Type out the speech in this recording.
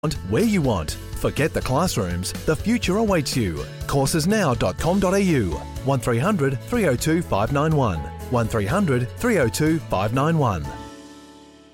where you want. Forget the classrooms. The future awaits you. Coursesnow.com.au 1300 302 591 1300 302 591.